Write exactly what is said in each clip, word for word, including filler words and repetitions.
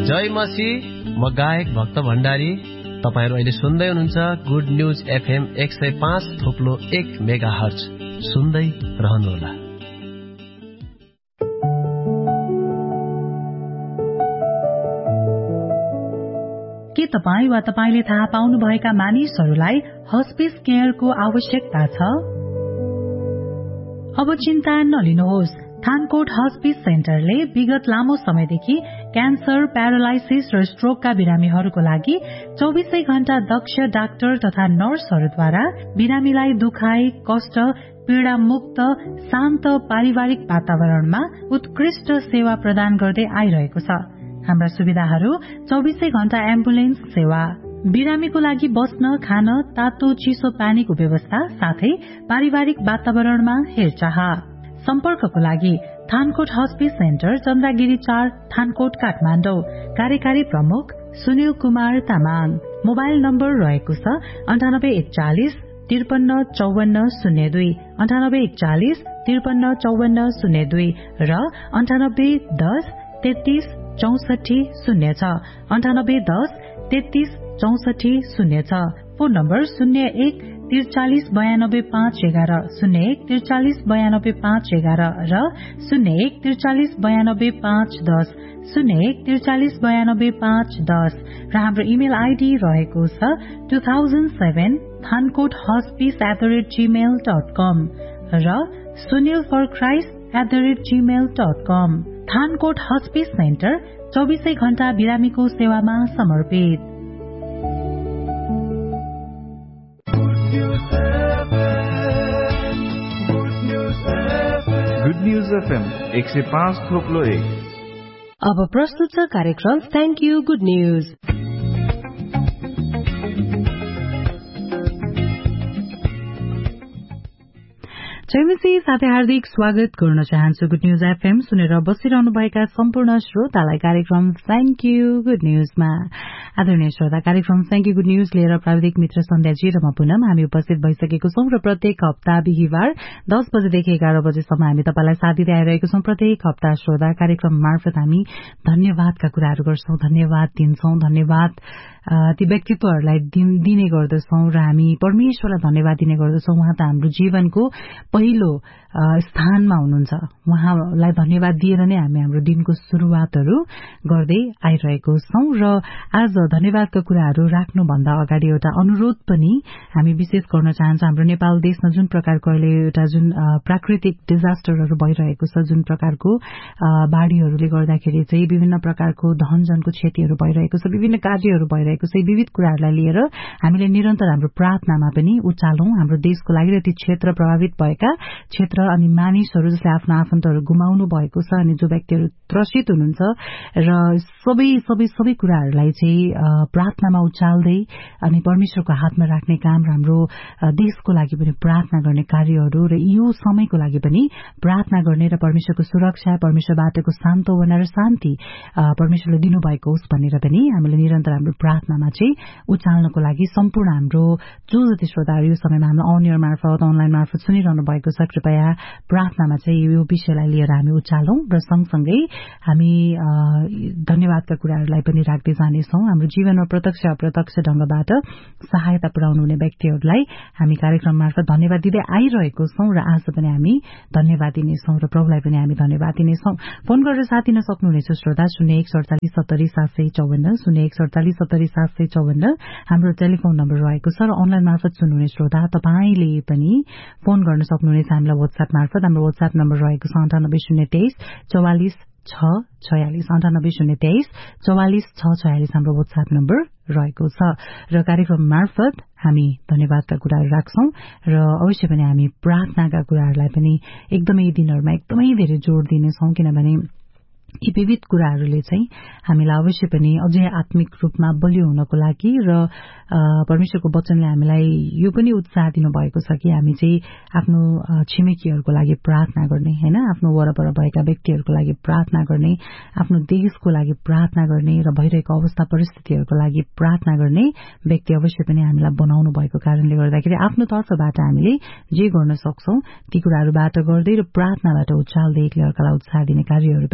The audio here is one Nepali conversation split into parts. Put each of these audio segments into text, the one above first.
जय मसीह, म गायक भक्त भण्डारी। तपाईहरु अहिले सुन्दै हुनुहुन्छ गुड न्यूज एफएम एक सय पाँच थोप्लो एक मेगा हर्ज। सुन्दै रहनुहोला। के तपाईँ वा तपाईले थाहा पाउनुभएका मानिसहरूलाई हस्पिस केयरको आवश्यकता छ? अब चिन्ता नलिनुहोस्। थानकोट हस्पिस सेन्टरले विगत लामो समयदेखि क्यान्सर, प्यारालाइसिस र स्ट्रोकका बिरामीहरूको लागि चौबीसै घण्टा दक्ष डाक्टर तथा नर्सहरूद्वारा बिरामीलाई दुखाइ, कष्ट, पीड़ा मुक्त, शान्त पारिवारिक वातावरणमा उत्कृष्ट सेवा प्रदान गर्दै आइरहेको छ। हाम्रा सुविधाहरू चौबीसै घण्टा एम्बुलेन्स सेवा, बिरामीको लागि बस्न, खान, तातो चिसो पानीको व्यवस्था, साथै पारिवारिक वातावरणमा हेरचाह। सम्पर्कको लागि थानकोट हस्पिस सेन्टर, चन्द्रगिरी चार, थानकोट, काठमाडौँ। कार्यकारी प्रमुख सुनिल कुमार तामाङ। मोबाइल नम्बर रहेको छ अन्ठानब्बे एकचालिस त्रिपन्न चौवन्न शून्य दुई, अन्ठानब्बे एकचालिस त्रिपन्न चौवन्न शून्य दुई र अन्ठानब्बे दस तेत्तीस चौसठी शून्य छ, अन्ठानब्बे दस तेत्तीस चौसठी शून्य छ। फोन नम्बर शून्य एक त्रिचालिस बयानब्बे पाँच एघार, शून्य एक त्रिचालिस बयानब्बे पाँच एघार र शून्य एक त्रिचालिस बयानब्बे पाँच दस, शून्य एक त्रिचालिस बयानब्बे पाँच दस र हाम्रो इमेल आइडी रहेको छ two thousand seven Thankot hospice at the rate Gmail dot कम र Sunil for Christ at the rate Gmail dot com. Thankot hospice centre चौबीसै घण्टा बिरामीको सेवामा समर्पित। गुड न्यूज एफएम एक सय पाँच थोप्लो एक। अब प्रस्तुत छ कार्यक्रम थ्याङ्क यू गुड न्यूज। जयमसी साथै हार्दिक स्वागत गर्न चाहन्छु गुड न्यूज एफएम सुनेर बसिरहनुभएका सम्पूर्ण श्रोतालाई कार्यक्रम थ्याङ्क यू गुड न्यूजमा। आदरणीय श्रोता, कार्यक्रम थ्याङ्क यू गुड न्यूज लिएर प्राविधिक मित्र सन्ध्याजी र म पुनम हामी उपस्थित भइसकेको छौं र प्रत्येक हप्ता बिहिबार दस बजेदेखि एघार बजेसम्म हामी तपाईलाई साथ दिँदै आइरहेको छौं। प्रत्येक हप्ता श्रोता कार्यक्रम मार्फत हामी धन्यवादका कुराहरू गर्छौं, धन्यवाद दिन्छौं, धन्यवाद ती व्यक्तित्वहरूलाई दिने गर्दछौं र हामी परमेश्वरलाई धन्यवाद दिने गर्दछौं। उहाँ त हाम्रो जीवनको पहिलो स्थानमा हुनुहुन्छ। उहाँलाई धन्यवाद दिएर नै हामी हाम्रो दिनको शुरूआतहरू गर्दै आइरहेको छौं र आज धन्यवादका कुराहरू राख्नुभन्दा अगाडि एउटा अनुरोध पनि हामी विशेष गर्न चाहन्छौं। हाम्रो नेपाल देशमा जुन प्रकारको अहिले एउटा जुन प्राकृतिक डिजास्टरहरू भइरहेको छ, जुन प्रकारको बाढ़ीहरूले गर्दाखेरि चाहिँ विभिन्न प्रकारको धनजनको क्षतिहरू भइरहेको छ, विभिन्न कार्यहरू भइरहेको छ, विविध कुराहरूलाई लिएर हामीले निरन्तर हाम्रो प्रार्थनामा पनि उचालौं। हाम्रो देशको लागि र ती क्षेत्र प्रभावित भएका क्षेत्र अनि मानिसहरू जसले आफ्नो आफन्तहरू गुमाउनु भएको छ अनि जो व्यक्तिहरू त्रसित हुनुहुन्छ र सबै सबै सबै कुराहरूलाई चाहिँ प्रार्थनामा उचाल्दै अनि परमेश्वरको हातमा राख्ने काम र हाम्रो देशको लागि पनि प्रार्थना गर्ने कार्यहरू र यो समयको लागि पनि प्रार्थना गर्ने र परमेश्वरको सुरक्षा, परमेश्वरबाटको सान्तवना र शान्ति परमेश्वरले दिनुभएको होस् भनेर पनि हामीले निरन्तर हाम्रो प्रार्थनामा चाहिँ उचाल्नको लागि सम्पूर्ण हाम्रो जो जति श्रोताहरू यो समयमा हाम्रो अनियर मार्फत अनलाइन मार्फत सुनिरहनु भएको छ कृपया प्रार्थनामा चाहिँ यो विषयलाई लिएर हामी उचालौं र सँगसँगै हामी धन्यवादका कुराहरूलाई पनि राख्दै जानेछौं। हाम्रो जीवनमा प्रत्यक्ष अप्रत्यक्ष ढंगबाट सहायता पुर्याउनु हुने व्यक्तिहरूलाई हामी कार्यक्रम मार्फत धन्यवाद दिँदै आइरहेको छौं र आज पनि हामी धन्यवाद दिनेछौं र प्रभुलाई पनि हामी धन्यवाद दिनेछौं। फोन गरेर साथ दिन सक्नुहुनेछ श्रोता शून्य एक सडचालिस सत्तरी सात सय चौवन्न, शून्य एक सडचालिस सत्तरी सात सय चौवन्न हाम्रो टेलिफोन नम्बर रहेको छ र अनलाइन मार्फत सुन्नुहुने श्रोता तपाईले पनि फोन गर्न सक्नुहुनेछ हामीलाई वाट्सएप मार्फत। हाम्रो वाट्सएप नम्बर रहेको छ अन्ठानब्बे शून्य तेइस चौवालिस छ छयालिस, अन्ठानब्बे शून्य तेइस चौवालिस छ छयालिस हाम्रो वाट्सएप नम्बर रहेको छ र कार्यक्रम मार्फत हामी धन्यवादका कुराहरू राख्छौं र अवश्य पनि हामी प्रार्थनाका कुराहरूलाई पनि एकदमै यी दिनहरूमा एकदमै धेरै जोड़ दिनेछौं किनभने यी विविध कुराहरूले चाहिँ हामीलाई अवश्य पनि अझै आत्मिक रूपमा बलियो हुनको लागि र परमेश्वरको वचनले हामीलाई यो पनि उत्साह दिनुभएको छ कि हामी चाहिँ आफ्नो छिमेकीहरूको लागि प्रार्थना गर्ने, हैन, आफ्नो वरपर भएका व्यक्तिहरूको लागि प्रार्थना गर्ने, आफ्नो देशको लागि प्रार्थना गर्ने र भइरहेको अवस्था परिस्थितिहरूको लागि प्रार्थना गर्ने व्यक्ति अवश्य पनि हामीलाई बनाउनु भएको कारणले गर्दाखेरि आफ्नो तर्फबाट हामीले जे गर्न सक्छौं ती कुराहरूबाट गर्दै र प्रार्थनाबाट उचाल्दै एकले अर्कालाई उत्साह दिने कार्यहरू पनि गर्नुपर्छ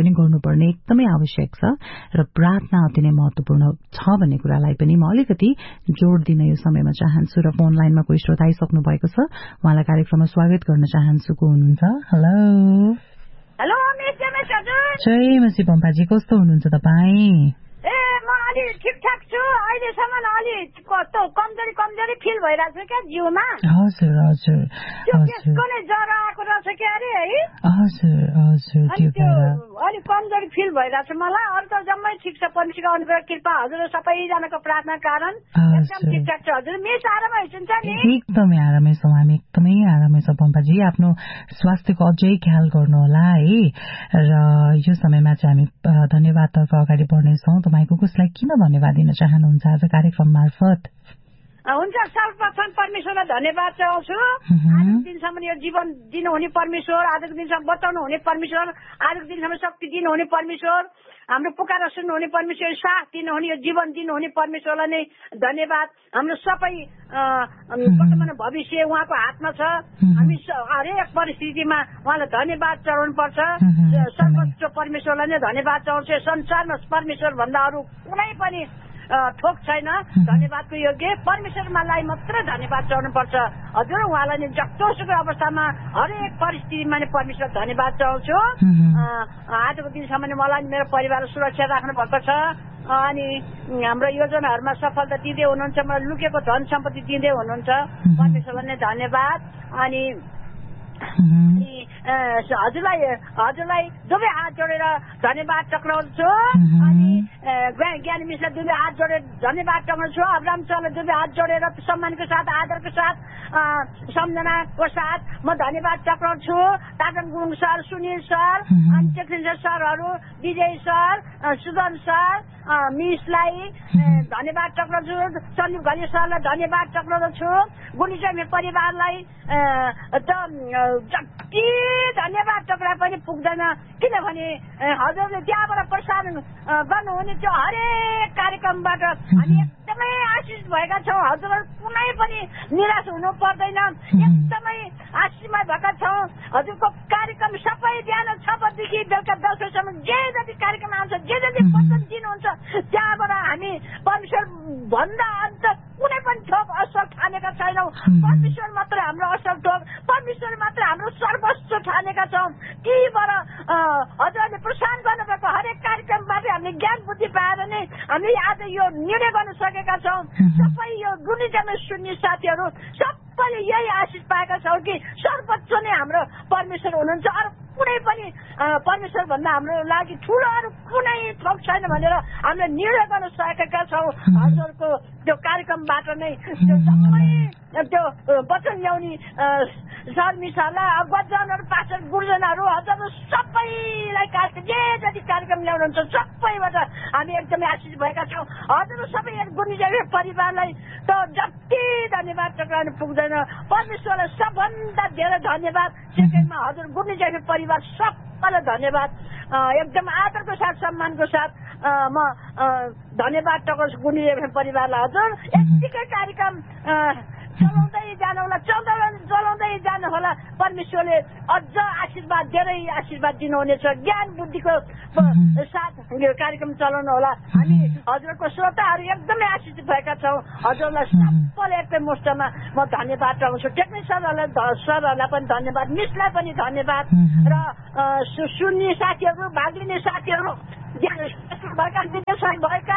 गर्नुपर्ने एकदमै आवश्यक छ र प्रार्थना अति नै महत्वपूर्ण छ भन्ने कुरालाई पनि म अलिकति जोड़ दिन यो समयमा चाहन्छु र फोन लाइनमा कोही श्रोता आइसक्नु भएको छ, उहाँलाई कार्यक्रममा स्वागत गर्न चाहन्छु। को हुनुहुन्छ? हेलो हेलो मिस रमेश हजुर। जय मसी पम्पाजी, कस्तो हुनुहुन्छ तपाईँ? ए म अलि ठिकठाक छु। अहिलेसम्म अलि कस्तो कमजोरी कमजोरी फिल भइरहेको छ क्या जिउमा। हजुर हजुर त्यसको नै ज्वरो आएको रहेछ क्या अरे है। हजुर हजुर त्यो अलिक कमजोरी फिल भइरहेको छ मलाई। अरू त जम्मै ठिक छ, परमेश्वरको अनुग्रह कृपा हजुर सबैजनाको प्रार्थना कारण एकदम ठिकठाक छ। हजुर मिस आरामै हुनुहुन्छ नि? एकदमै आरामै छौँ हामी, एकदमै आरामै छौँ पम्पाजी। आफ्नो स्वास्थ्यको अझै ख्याल गर्नुहोला है। र यो समयमा चाहिँ हामी धन्यवादतर्फ अगाडि बढ्नेछौँ। तपाईँको कसलाई किन धन्यवाद दिन चाहनुहुन्छ आज कार्यक्रम मार्फत? हुन्छ, सर्वप्रथम परमेश्वरलाई धन्यवाद चाहन्छु। आजको दिनसम्म यो जीवन दिनुहुने परमेश्वर, आजको दिनसम्म बचाउनु हुने परमेश्वर, आजको दिनसम्म शक्ति दिनुहुने परमेश्वर, हाम्रो पुकार सुन्नुहुने परमेश्वर, साथ दिनुहुने यो जीवन दिनुहुने परमेश्वरलाई नै धन्यवाद। हाम्रो सबै वर्तमान भविष्य उहाँको हातमा छ। हामी हरेक परिस्थितिमा उहाँलाई धन्यवाद चढाउनु पर्छ। सर्वोच्च परमेश्वरलाई नै धन्यवाद चढाउँछु। संसारमा परमेश्वर भन्दा अरू कुनै पनि ठोक छैन। धन्यवादको योग्य परमेश्वरलाई मात्र धन्यवाद चढाउनु पर्छ हजुर। उहाँलाई नै जस्तोसुकै अवस्थामा हरेक परिस्थितिमा नै परमेश्वर धन्यवाद चढाउँछु। आजको दिनसम्म मलाई मेरो परिवार सुरक्षा राख्नु भएको छ अनि हाम्रो योजनाहरूमा सफलता दिँदै हुनुहुन्छ। मलाई लुकेको धन सम्पत्ति दिँदै हुनुहुन्छ। परमेश्वरलाई नै धन्यवाद। अनि हजुरलाई हजुरलाई दुवै हात जोडेर धन्यवाद टक्राउँछु। अनि ज्ञानी मिसलाई दुवै हात जोडेर धन्यवाद टक्राउँछु। अब्राम सरलाई दुवै हात जोडेर सम्मानको साथ आदरको साथ सम्झनाको साथ म धन्यवाद टक्राउँछु। ताजन गुरुङ सर, सुनिल सर, अनि टेक्निसियन सरहरू, विजय सर, सुजन सर, मिसलाई धन्यवाद टक्राउँछु। सन्दीप घले सरलाई धन्यवाद टक्राउँछु। गुनिचमी परिवारलाई जति धन्यवाद टक्रा पनि पुग्दैन, किनभने हजुरले त्यहाँबाट प्रसारण गर्नुहुने त्यो हरेक कार्यक्रमबाट हामी एकदमै आशिष भएका छौँ। हजुरहरू कुनै पनि निराश हुनु पर्दैन, एकदमै आशिषमय भएका छौँ। हजुरको कार्यक्रम सबै बिहान छ बजीदेखि बेलुका दस बजीसम्म जे जति कार्यक्रम आउँछ, जे जति वचन दिनुहुन्छ, त्यहाँबाट हामी परमेश्वर भन्दा अन्त कुनै पनि थोक असल ठानेका छैनौँ। परमेश्वर मात्र हाम्रो असल थोक, परमेश्वर मात्र हाम्रो सर्वस्व ठानेका छौँ। तीबाट हजुरले प्रसारण गर्नुभएको हरेक कार्यक्रमबाट हामीले ज्ञान बुद्धि पाएर नै हामीले आज यो निर्णय गर्न सकेका छौँ। सबै यो गुणिजमा सुन्ने साथीहरू सबैले यही आशिष पाएका छौँ कि सर्वोच्च नै हाम्रो परमेश्वर हुनुहुन्छ। अरू कुनै पनि परमेश्वर भन्दा हाम्रो लागि ठुलो अरू कुनै थोक छैन भनेर हामीले निर्णय गर्न सकेका छौँ। हजुरको त्यो कार्यक्रमबाट नै त्यो सबै त्यो वचन ल्याउने सर मिसहरूलाई, वचनहरू, पास्टर गुरुजनहरू, हजुर सबैलाई कार्यक्रम जे जति कार्यक्रम ल्याउनुहुन्छ सबैबाट हामी एकदमै आशिष भएका छौँ। हजुर सबै गुरुजन परिवारलाई त जति धन्यवाद टक्राउनु पुग्दैन। परमेश्वरलाई सबभन्दा धेरै धन्यवाद। सेकेन्डमा हजुर गुरुजन परिवार सबैलाई धन्यवाद। एकदम आदरको साथ सम्मानको साथ म धन्यवाद टक्राउँछु गुरुजन परिवारलाई। हजुर यतिकै कार्यक्रम चलाउँदै जानु होला, चलाउँदै चलाउँदै जानु होला। परमेश्वरले अझ आशीर्वाद, धेरै आशीर्वाद दिनुहुनेछ। ज्ञान बुद्धिको साथ यो कार्यक्रम चलाउनु होला। हामी हजुरको श्रोताहरू एकदमै आशिष भएका छौँ। हजुरलाई सबैले एकै मुष्टमा म धन्यवाद टक्राउँछु। टेक्निक सरहरूलाई सरहरूलाई पनि धन्यवाद, मिसलाई पनि धन्यवाद। र सुन्ने साथीहरू, भाग लिने साथीहरू, भएका विदेशमा भएका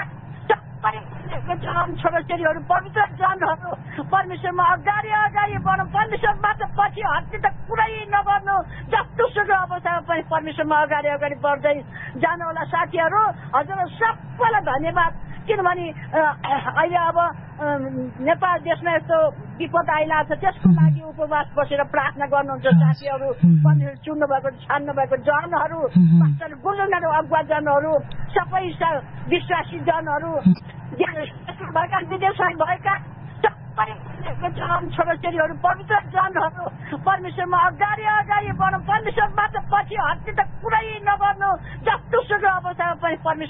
छोराछोरीहरू, पवित्र जनहरू, परमेश्वरमा अगाडि अगाडि बढौँ। परमेश्वरबाट पछि हट्ने त कुरै नगर्नु। जस्तोसुकै अवस्थामा पनि परमेश्वरमा अगाडि अगाडि बढ्दै जानु होला साथीहरू। हजुर सबैलाई धन्यवाद। किनभने अहिले अब नेपाल देशमा यस्तो विपद आइरहेको छ, त्यसको लागि उपवास बसेर प्रार्थना गर्नुहुन्छ साथीहरू। परमेश्वर चुन्नु भएको, छान्नु भएको जनहरू, गुरुजनहरू, अगुवा जनहरू, सबै विश्वासी जनहरू, भएका विदेशमा भएका सबै छोराछोरीहरू, पवित्र जनहरू, परमेश्वरमा अगाडि अगाडि बढौँ। परमेश्वरबाट पछि हट्ने त कुरै नगर्नु। जस्तोसुकै अवस्थामा पनि परमेश्वर